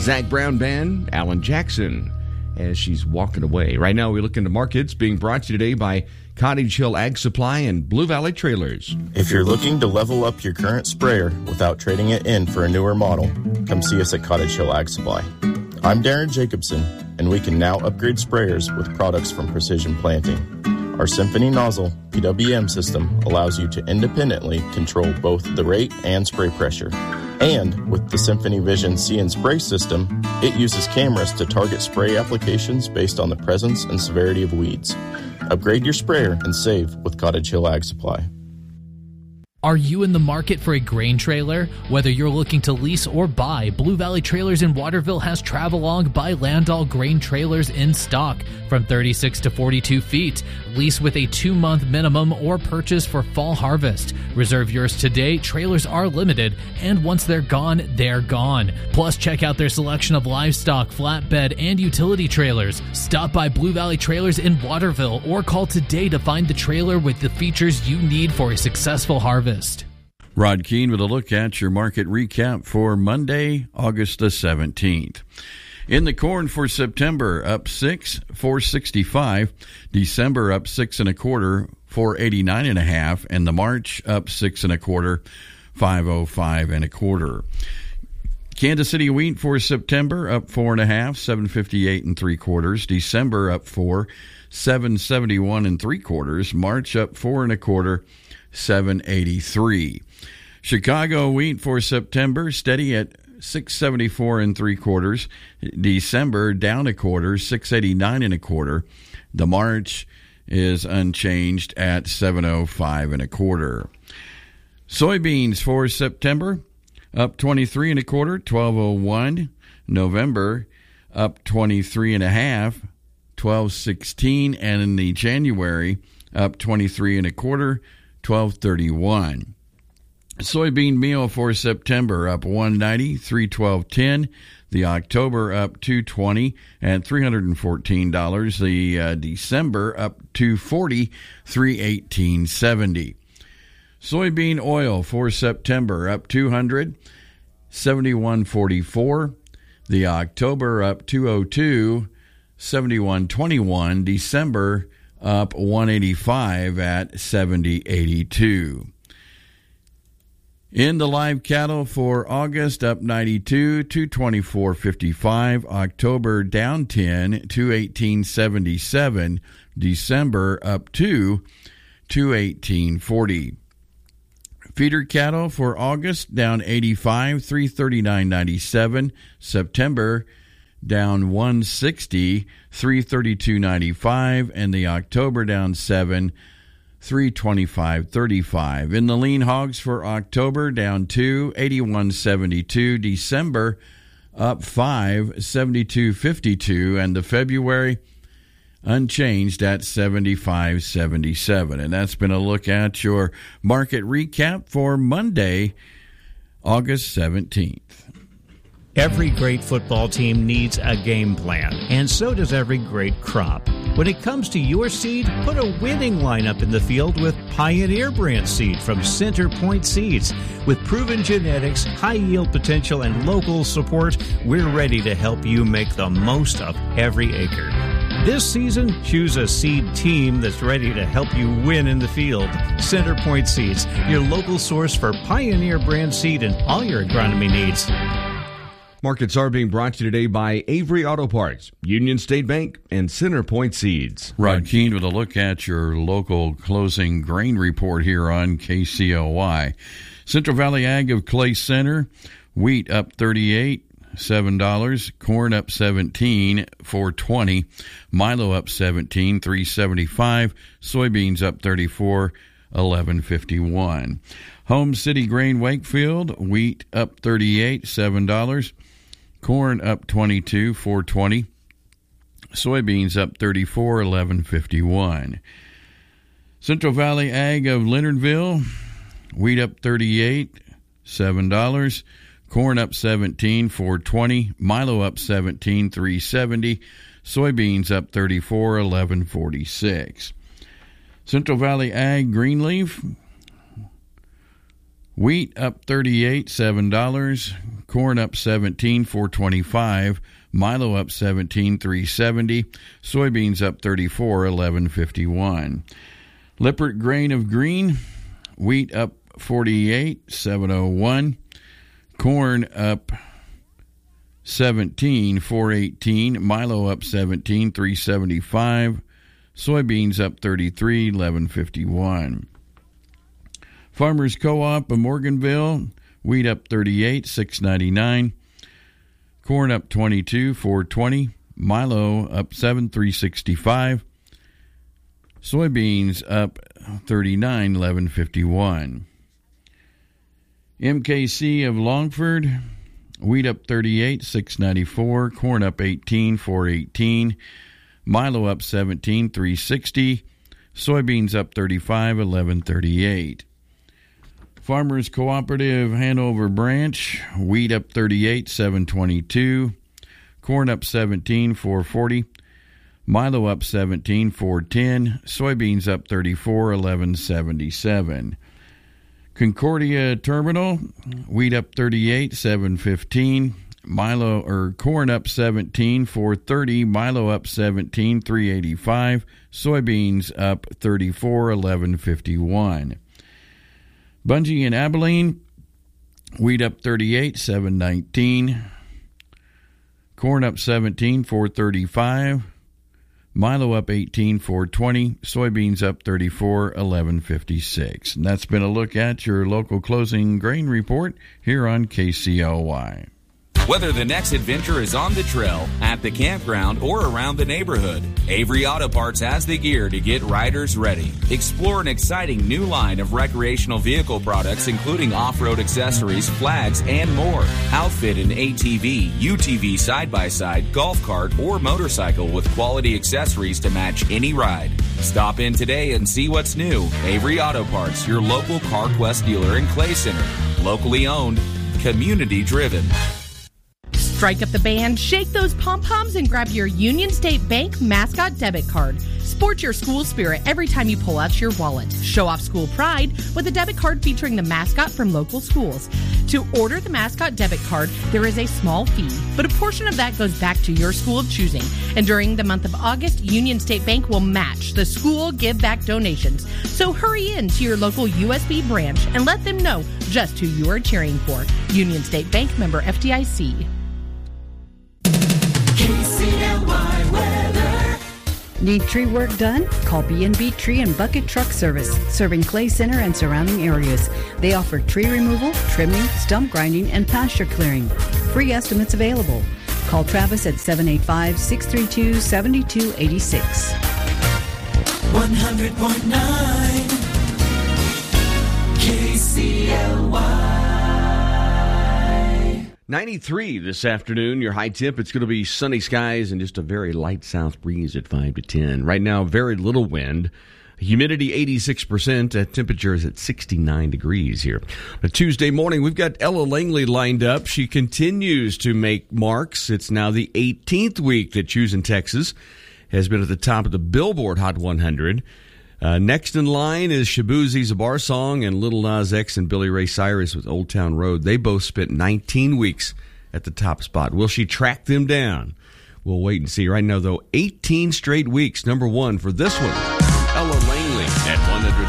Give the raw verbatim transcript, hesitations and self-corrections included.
Zach Brown Band, Alan Jackson, as she's walking away. Right now, we look into markets being brought to you today by Cottage Hill Ag Supply and Blue Valley Trailers. If you're looking to level up your current sprayer without trading it in for a newer model, come see us at Cottage Hill Ag Supply. I'm Darren Jacobson, and we can now upgrade sprayers with products from Precision Planting. Our Symphony Nozzle P W M system allows you to independently control both the rate and spray pressure. And with the Symphony Vision See and Spray system, it uses cameras to target spray applications based on the presence and severity of weeds. Upgrade your sprayer and save with Cottage Hill Ag Supply. Are you in the market for a grain trailer? Whether you're looking to lease or buy, Blue Valley Trailers in Waterville has Travelong by Landall grain trailers in stock from thirty-six to forty-two feet. Lease with a two-month minimum or purchase for fall harvest. Reserve yours today. Trailers are limited, and once they're gone, they're gone. Plus, check out their selection of livestock, flatbed, and utility trailers. Stop by Blue Valley Trailers in Waterville or call today to find the trailer with the features you need for a successful harvest. Rod Keene with a look at your market recap for Monday, August the seventeenth. In the corn for September, up six, four sixty-five. December up six and a quarter, four eighty-nine and a half, and the March up six and a quarter, five oh five and a quarter. Kansas City wheat for September up four and a half, seven fifty-eight and three quarters. December up four, seven seventy-one and three quarters. March up four and a quarter, seven eighty-three. Chicago wheat for September steady at six seventy-four and three quarters. December down a quarter, six eighty-nine and a quarter. The March is unchanged at seven oh five and a quarter. Soybeans for September up twenty-three and a quarter, twelve oh one. November up twenty-three and a half, twelve sixteen, and in the January up twenty-three and a quarter, twelve thirty-one. Soybean meal for September up one ninety, three twelve ten. The October up two twenty and three hundred fourteen dollars. The uh, December up two forty, three eighteen seventy. Soybean oil for September up two hundred, seventy-one forty-four. The October up two oh two, seventy-one twenty-one. December up one eighty-five at seventy eighty-two. In the live cattle for August, up ninety-two, two twenty-four fifty-five. October down ten, two eighteen seventy-seven. December up two, two eighteen forty. Feeder cattle for August down eighty-five, three thirty-nine ninety-seven. September down one sixty, three thirty-two ninety-five, and the October down seven, three twenty-five thirty-five. In the lean hogs for October, down two, eighty-one seventy-two. December up five, seventy-two fifty-two, and the February unchanged at seventy-five seventy-seven. And that's been a look at your market recap for Monday, August seventeenth. Every great football team needs a game plan, and so does every great crop. When it comes to your seed, put a winning lineup in the field with Pioneer brand seed from Center Point Seeds. With proven genetics, high yield potential, and local support, we're ready to help you make the most of every acre. This season, choose a seed team that's ready to help you win in the field. Center Point Seeds, your local source for Pioneer brand seed and all your agronomy needs. Markets are being brought to you today by Avery Auto Parts, Union State Bank, and Center Point Seeds. Rod Keene with a look at your local closing grain report here on K C O Y. Central Valley Ag of Clay Center, wheat up thirty-eight, seven dollars. Corn up seventeen, four twenty. Milo up seventeen, three seventy-five. Soybeans up thirty-four, eleven fifty-one. Home City Grain Wakefield, wheat up thirty-eight, seven dollars. Corn up twenty-two, four twenty. Soybeans up thirty-four, eleven fifty-one. Central Valley Ag of Leonardville, wheat up thirty-eight, seven dollars. Corn up seventeen, four twenty. Milo up seventeen, three seventy. Soybeans up thirty-four, eleven forty-six. Central Valley Ag Greenleaf, Wheat up thirty-eight, seven dollars. Corn up seventeen, four twenty-five. Milo up seventeen, three seventy. Soybeans up thirty-four, eleven fifty-one. Lippert grain of green. Wheat up forty-eight, seven oh one. Corn up seventeen, four eighteen. Milo up seventeen, three seventy-five. Soybeans up thirty-three, eleven fifty-one. Farmers Co-op of Morganville, wheat up thirty-eight, six ninety-nine. Corn up twenty-two, four twenty. Milo up seven, three sixty-five. Soybeans up thirty-nine, eleven fifty-one. M K C of Longford, wheat up thirty-eight, six ninety-four. Corn up eighteen, four eighteen. Milo up seventeen, three sixty. Soybeans up thirty-five, eleven thirty-eight. Farmers Cooperative Hanover Branch, wheat up thirty-eight, seven twenty-two. Corn up seventeen, four forty. Milo up seventeen, four ten. Soybeans up thirty-four, eleven seventy-seven. Concordia Terminal, wheat up thirty-eight, seven fifteen. Milo or corn up seventeen, four thirty. Milo up seventeen, three eighty-five. Soybeans up thirty-four, eleven fifty-one. Bungie and Abilene, wheat up thirty-eight, seven nineteen. Corn up seventeen, four thirty-five. Milo up eighteen, four twenty. Soybeans up thirty-four, eleven fifty-six. And that's been a look at your local closing grain report here on K C L Y. Whether the next adventure is on the trail, at the campground, or around the neighborhood, Avery Auto Parts has the gear to get riders ready. Explore an exciting new line of recreational vehicle products, including off-road accessories, flags, and more. Outfit an A T V, U T V side-by-side, golf cart, or motorcycle with quality accessories to match any ride. Stop in today and see what's new. Avery Auto Parts, your local CarQuest dealer in Clay Center. Locally owned, community driven. Strike up the band, shake those pom-poms, and grab your Union State Bank mascot debit card. Sport your school spirit every time you pull out your wallet. Show off school pride with a debit card featuring the mascot from local schools. To order the mascot debit card, there is a small fee, but a portion of that goes back to your school of choosing. And during the month of August, Union State Bank will match the school give back donations. So hurry in to your local U S B branch and let them know just who you are cheering for. Union State Bank, member F D I C. K C L Y weather. Need tree work done? Call B and B Tree and Bucket Truck Service, serving Clay Center and surrounding areas. They offer tree removal, trimming, stump grinding, and pasture clearing. Free estimates available. Call Travis at seven eight five, six three two, seven two eight six. one hundred point nine K C L Y. ninety-three this afternoon. Your high temp, it's going to be sunny skies and just a very light south breeze at five to ten. Right now, very little wind. Humidity eighty-six percent. Uh, temperature is at sixty-nine degrees here. But Tuesday morning, we've got Ella Langley lined up. She continues to make marks. It's now the eighteenth week that Choosing Texas has been at the top of the Billboard Hot one hundred. Uh, next in line is Shabuzi's A Bar Song and Lil Nas X and Billy Ray Cyrus with Old Town Road. They both spent nineteen weeks at the top spot. Will she track them down? We'll wait and see. Right now, though, eighteen straight weeks, number one for this one. Ella Langley.